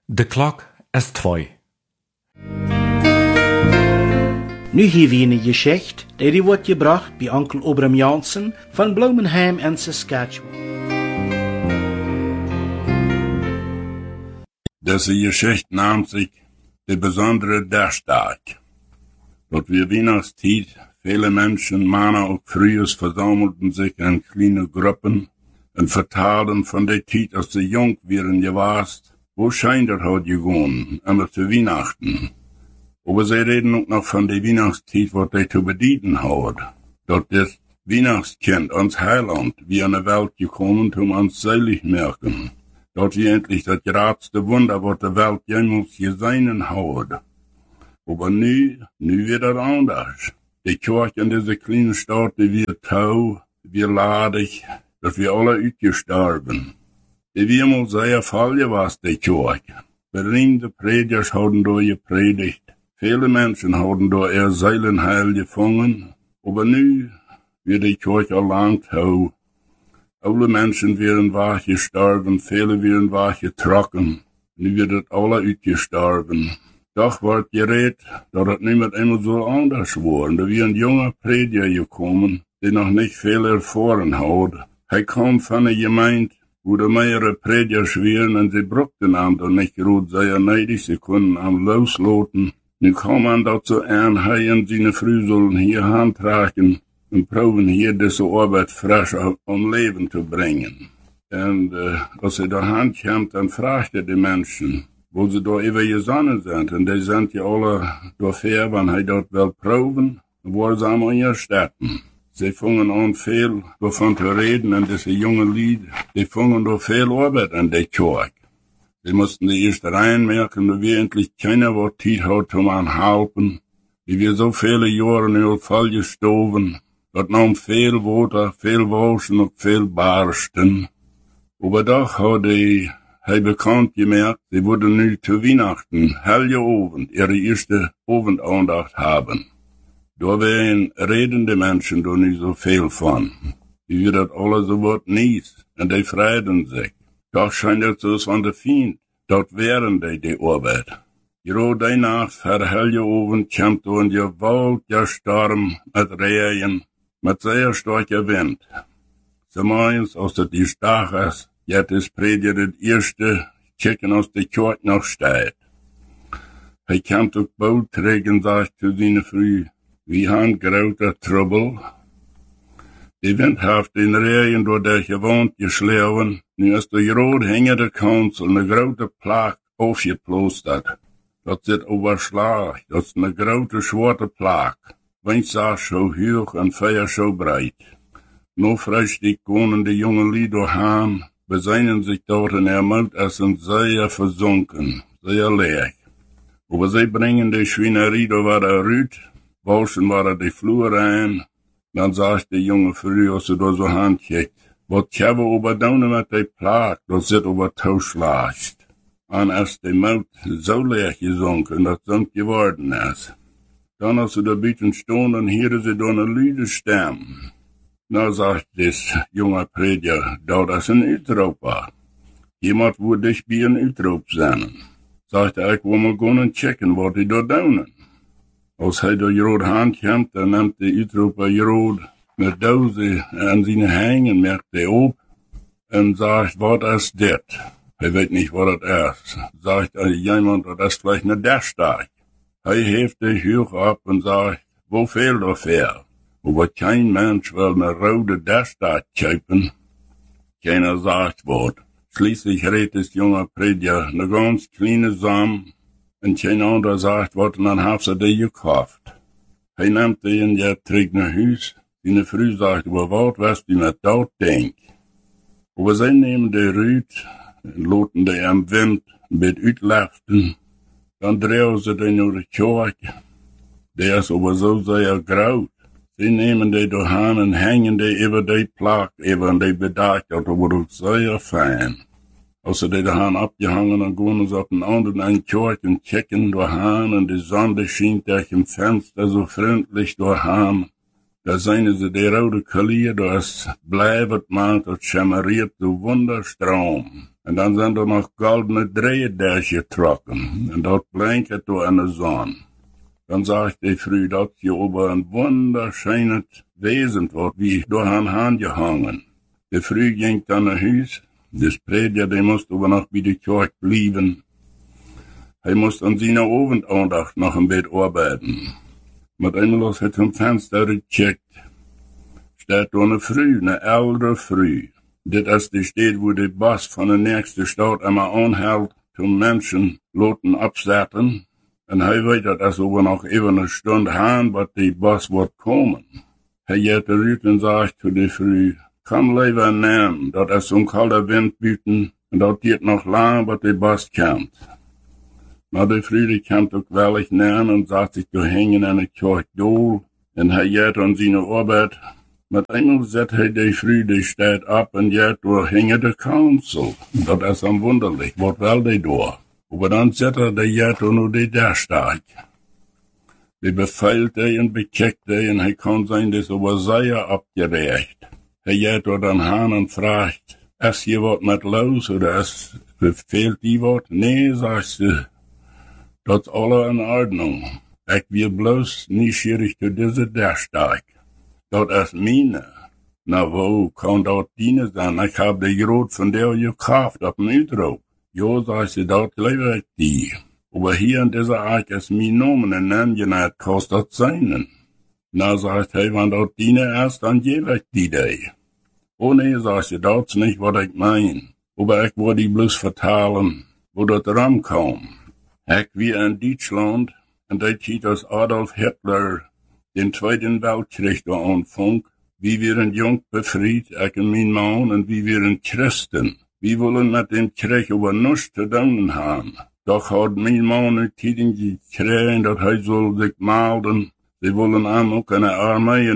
De klok is 2. Nu hier wie een Geschichte, die wordt gebracht bij onkel Obram Jansen van Bloemenheim in Saskatchewan. Deze Geschichte naamt sich de besondere Dachstag. Dort wir Weihnachtszeit, viele Menschen, Männer auch früher, versammelten sich in kleine Gruppen und vertalten von der Zeit, als sie jung wären gewast, wo scheinbar hat gegangen, immer zu Weihnachten. Aber sie reden auch noch von der Weihnachtszeit, was sie zu bedienen hat. Dort das Weihnachtskind ans Heiland, wie an der Welt gekommen, um uns selig merken. Dort wie endlich das geradste Wunder, was der Welt jemals gesehen hat. Aber nu wird das anders. Die Kirche in dieser kleinen Stadt, die wird tau, wir ladig, dass wir alle ausgestorben. Die wir mal sehr falsch was, die Kirche. Berühmte Predigers haben da gepredigt. Viele Menschen haben da ihr Seelenheil gefangen. Aber nu wird die Kirche allein tau. Alle Menschen werden wahr gestorben, viele werden wahr getrocken. Nu wird das alle ausgestorben. Doch wordt geredet dat het niet met immer so anders war. Da wie ein junger Prediger gekommen, der noch nicht viel erfahren hat. Er kam von einer Gemeinde, wo die mehrere Predigers waren und sie brauchten ihn doch nicht gut sehr neidig, sie konnten ihn losloten. Nu kam han dazu an, er und seine Frau sollen hier handtragen und proben hier diese Arbeit frisch am Leben zu bringen. Und als er da handkam, dann fragte die Menschen, wo sie da immer gesonnen sind. Und die sind ja alle dafür, wenn er dort will proben, wo sie einmal in Städten. Sie fangen an viel davon zu reden, und diese jungen Lied, die fangen da viel Arbeit an der Kirche. Sie mussten die erst reinmerken, dass wir endlich keiner was Zeit hat, um anhalten. Wie wir so viele Jahre nicht voll gestorben, dort nahm viel Wasser, viel Waschen und viel Barsten. Aber doch hat hij bekannt gemerkt, sie würden nu zu Weihnachten, helle Abend, ihre erste Abendandacht haben. Da wären redende Menschen da nicht so viel von. Die wird das alles so wat nies, und die freuen sich. Doch scheint es so von der Feind, dort wären die Arbeit. Gerade die Nacht, für helle Abend, kommt da ein gewaltiger Sturm mit Regen, mit sehr starker Wind. So meins, als das die Stach ist, jetzt ist Prediger das erste Chicken aus der Kirche noch steht. Er kam durch Bauträgen, sagt zu seiner Früh, wir haben großer Trouble. Die Wind hat den Regen durch der gewohnt geschlagen, nu ist der rot hängende Kanzel eine große Plage aufgeplustert. Das ist überschlag, das ist eine große schwarze Plage. Wind sah so hoch und Feuer so breit. Nur frühstück können die jungen Lieder haben, besinnen sich dort in der Mund, es sind sehr versunken, sehr leer. Aber sie bringen die Schweinerei, da war der Rüt, waschen war die Flur rein, dann sagt die junge Früh, als sie da so handkickt, was kann wir überdauen mit der Plage, das wird über Tauschlacht. Und als die Mund so leer gesunken, dass es geworden ist. Dann, als sie da bieten stehen, dann hören sie da eine Lüde Stimme. Na, sagt das junge Prediger, das ist ein Utropa. Jemand würde dich bei ein Utrop sein. Sagt er, ich will mal gehen und checken, was die da tun. Als er da gerade handkommt, dann nimmt der Utropa gerade mit Dose an seine Hängen, merkt er ab und sagt, was ist das? Er weiß nicht, was das ist. Sagt er, jemand, das ist vielleicht eine Dachstag. Er hebt dich hoch ab und sagt, wo fehlt dafür? Aber kein Mensch will eine rote Dachstag kaufen. Keiner sagt was. Schließlich redet das junge Prediger eine ganz kleine Samen und kein anderer sagt was, und dann hat sie die gekauft. Er nimmt die und trägt nach Haus. Seine Frau sagt, aber was die mit dort denkt. Aber sie nehmen die Rüt, loten die am Wind, mit Utlaften, dann drehen sie die nur die Kirche. Der ist aber so sehr grau. Sie nehmen die durch Hand und hängen die über die Plage, über die Bedacht, das wurde sehr fein. Als sie die durch Hand abgehangen, dann gehen sie auf den anderen einen Kirche und checken durch Hand, und die Sonne schien durch im Fenster so freundlich durch Hand. Da sehen sie die rote Kalier, das bleibt man, das schimmeriert so wunderstrom. En dan zijn er nog goldene dreeën durchgetrokken. En dat blinkt door in de zon. Dan zag de früh dat je over een wunderschönes Wesen wordt, wie door haar hand gehangen. De früh ging dan naar huis. De prediger, die moest over nog bij de kerk blijven. Hij moest aan zijn avondaandacht nog een beetje arbeiden. Met eenmaal als hij zum Fenster gecheckt, staat er een früh, een oudere früh. Dit is de stad waar de bas van de nächste stad immer aanhoudt, zum Menschen laten opzetten. En hij weet dat als we nog even een stund gaan, wat die bas wordt komen. Hij gaat eruit en zegt zu de früh, kom liever neem, dat is zo'n koude wind buiten, en dat duurt nog lang, wat de bas komt. Maar de früh die komt ook wel eens neem en zat zich te hängen aan het kerkdoel, en hij gaat aan zijn arbeid. Met eenmaal zet hij de früh de stad op en gaat door hängen de council. Dat is dan wonderlijk, wordt wel de door. Maar dan zet hij de gaat door de Derstag. Die beveilt hij en bekijkt hij en hij kan zijn dus over zeer opgerecht. Hij gaat door dan aan en vraagt, is je wat met los oder fehlt die wat? Nee, zegt ze, dat is alle in ordnung. Ik wil bloos nieuwsgierig door deze Derstag. Dat is meine. Nou, wo kan dat dienen zijn? Ik heb de groot van der gekauft op een uitroep. Jo, zegt ze, dat lever ik die. Aber hier in dieser Eik ist mein Name en naam je net kost dat seinen. Nou, zegt hij, want dat dienen is, dan geef ik die day. Oh nee, zegt ze, dat is niet wat ik mein. Aber ik wil die bloos vertalen, wo dat ramkom. Ik weer in Duitsland, en dat ziet als Adolf Hitler den Zweiten Weltkrieg da anfang. Wie wären jung befried, ik en mijn man, en wie wären Christen. Wir wollen mit dem Krieg über nichts zu tun haben. Doch hat mein Mann nicht Tiden gekriegt, dass er soll sich melden. Sie wollen auch eine Armee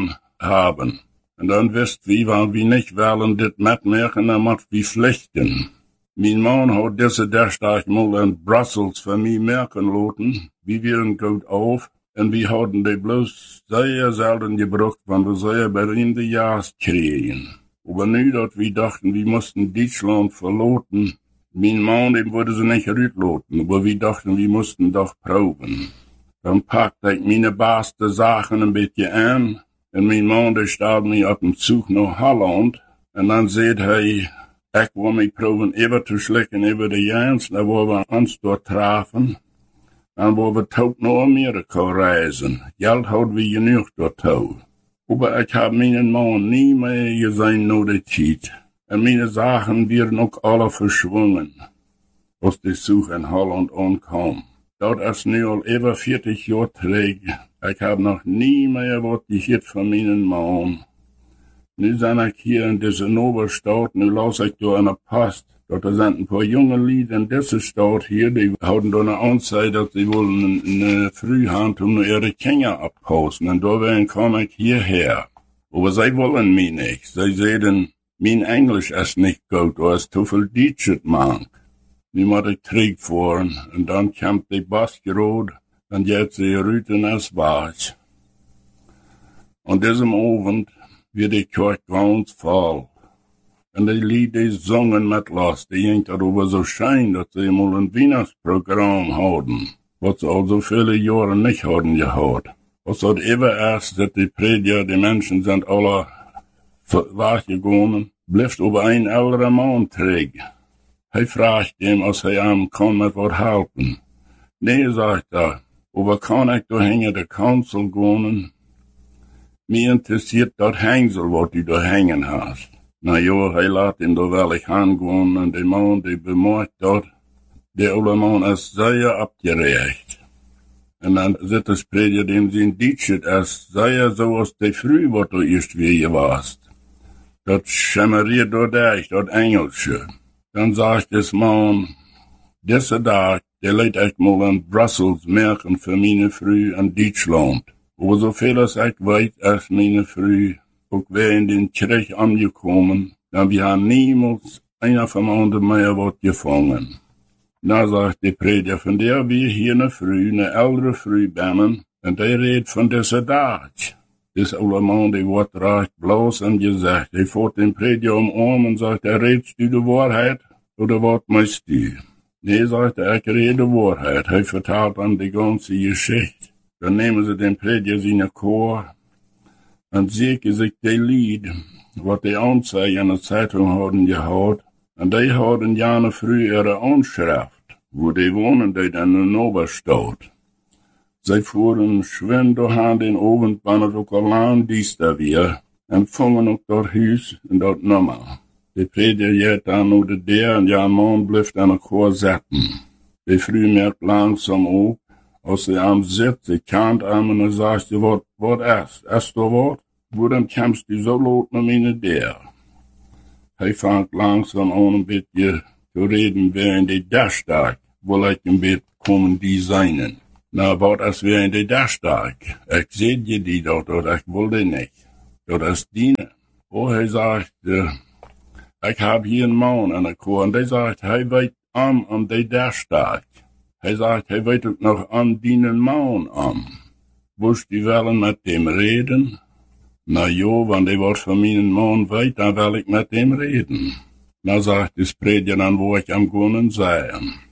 haben. Und dann wisst wie, weil wir nicht wollen, das mitmachen, dann muss wir pflichten. Mein Mann hat diese Derstag mal in Brussels für mich merken lassen. Wir wären gut auf. Und wir hatten die bloß sehr selten gebraucht, wenn wir sehr berühmte Jahres kriegen. Aber nu dat wir dachten, wir mussten Deutschland verloten. Mein Mann, dem wurde sie nicht rütloten, aber wir dachten, wir mussten doch proben. Dann packte ich meine beste Sachen ein bisschen an, und mein Mann, der stellte mich auf dem Zug nach Holland, und dann sagt er, ich will mich proben, über zu schlecken über die Jans, da wo wir uns dort trafen, dann wo wir tot nach Amerika reisen. Geld hatten wir genug dort auch. Aber ich hab meinen Mann nie mehr gesehen nur die Zeit. Und meine Sachen wären auch alle verschwungen, als die Suche in Holland ankam. Dat ist nu al über 40 Jahre zurück. Ich hab noch nie mehr was gehört von meinen Mann. Nu sind ich hier in dieser Oberstadt, nu las ich da an der Post. Dort sind ein paar junge Leute in dieser Stadt hier, die hatten da eine Anzeige, dass sie wollen eine Frühhand um ihre Kinder abhausen. Und da kam ich hierher. Aber sie wollen mich nicht. Sie sagen, mein Englisch ist nicht gut, du hast zu viel Deutsch mag. Nu muss ich Krieg fahren. Und dann kommt die Baskerot und jetzt die Rüten als Bas. Und diesem Abend wird die Kirche ganz voll. Und die Lieder, die sangen mit los, die ging darüber so schön, dass sie mal ein Weihnachtsprogramm hatten, was sie also viele Jahre nicht hatten gehabt. Was hat immer erst, dass die Prediger, die Menschen sind alle weggegangen, bleibt aber ein älterer Mann trägt. Er fragt ihm, als er ihm kann mit was helfen. Nee, sagt er, aber kann ich da hängen der Council gehen? Mir interessiert das Hängsel, was du da hängen hast. Na ja, hij laat ihn da wel ich hangehen, und der Mann, der bemerkt dort, der oude Mann ist sehr abgerecht. Und dann sitzt das Prediger, dem sie in Deutsch ist, sehr so aus der Früh, was du erst wie ihr warst. Das schimmeriert dort echt, das Engelsche. Dann sagt das Mann, dieser Tag, der lädt ich mal in Brussels merken für meine Früh in Deutschland. Aber so viel als ich weiß, ist meine Früh auch wir in den Krieg angekommen, dann wir haben niemals einer vom anderen mehr was gefangen. Na, sagt die Prediger, von der wir hier eine ältere Früh bannen, und der redet von dieser Tag. Das oude Mann, der wird recht bloß und gesagt, der fährt den Prediger Arm und sagt, redest du die Wahrheit? oder was meinst du? Nee, sagt er, ich rede Wahrheit. Er vertelt dann die ganze Geschichte. Dann nehmen sie den Prediger seine Chor und sehen sich die Lied, was die Anzeigen in der Zeitung haben gehabt. Und die haben gerne früh ihre Anschrift, wo die wohnen, die dann in Oberstadt. Sie fuhren schwind durch den Abend, wann es auch allein dies da wir, und fangen auch dort Haus und dort Nummer. Die Prediger geht dann oder der, und ja, Mann bleibt an der Chor sitzen. Die früh merkt langsam auf, als sie am sitzt, sie kannt an und sagt, was ist du was? Wo dann kommst du so laut mit mir der? Er fängt langsam an, ein bisschen zu reden, während die Daschtag, wo ich ein bisschen kommen designen. Na, was ist während die Daschtag? Ich seh dir die dort, oder ich will die nicht. Das ist diene. Oh, er sagt, ich hab hier einen Mann an der Chor, und der sagt, er weiß an die Daschtag. Er sagt, er weiß auch noch an dienen Mann an. Willst du wollen mit dem reden? Na jo, wenn die was von meinen Mann weiß, dann will ich mit dem reden. Na sagt das Prediger dann, wo ich am Gunnen sei.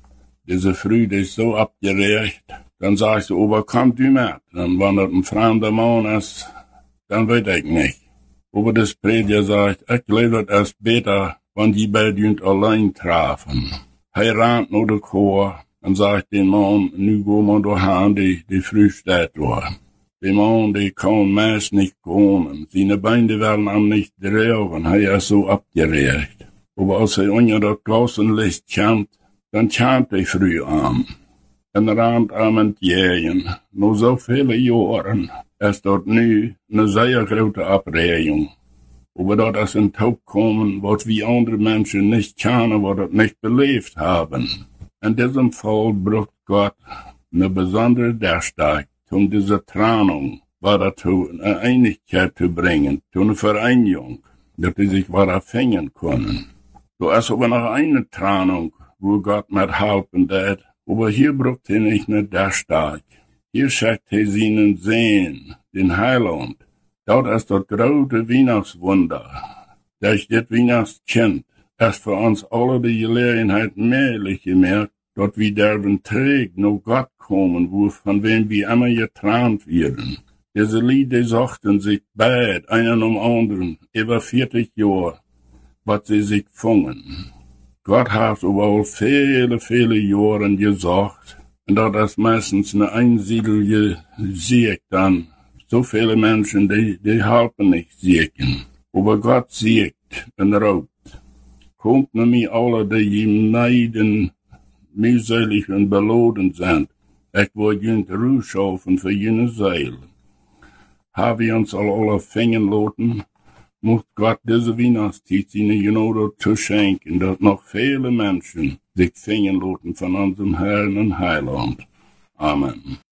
Diese Früh, die ist so abgeregt. Dann sagst du, aber komm du mit. Dann, wenn das ein fremder Mann ist, dann weiß ich nicht. Aber das Prediger sagt, ich glaube, es ist besser, wenn die beiden allein trafen. Er rannt nur den Chor und sagt dem Mann, nu gehen wir daheim, die Früh steht da. Der Mann, der kann meist nicht kommen. Seine Beine werden ihm nicht drehen, er ist so abgeregt. Aber als er unter das Klassenlicht kommt, dann kommt er früh an. Und rannt ihm entgegen. Nur so viele Jahren ist dort nu eine sehr große Abregung. Aber dort ist ein Tag kommen, was wir andere Menschen nicht kennen, was das nicht belebt haben. In diesem Fall braucht Gott eine besondere Daschtag, um diese Trennung dazu eine Einigkeit zu bringen, zu einer Vereinigung, dass die sich finden können. So ist aber noch eine Trennung, wo Gott mit helfen wird, aber hier braucht er nicht eine Daschtag. Hier schickt er seinen Sehen, den Heiland. Dort ist das große Weihnachtswunder. Das Weihnachtskind ist für uns alle die Gelegenheit mehrlich gemerkt, dort wir derben trägt, nur Gott kommen, wo von wem wir immer geträumt werden. Diese Lieder sagten sich beid, einen um anderen, über 40 Jahre, was sie sich fungen. Gott hat über viele, viele Jahre gesagt, und das ist meistens eine einsiedlige Sieg dann. So viele Menschen, die helfen nicht siegen. Aber Gott siegt und raubt. Kommt nämlich alle, die ihm neiden, mühselig und beladen sind. Ich will jünt Ruhe schaffen für jene Seele. Haben wir uns alle fängen lassen, muss Gott diese Weihnachtszeit seine Gnade zu schenken, dass noch viele Menschen sich fängen lassen von unserem Herrn und Heiland. Amen.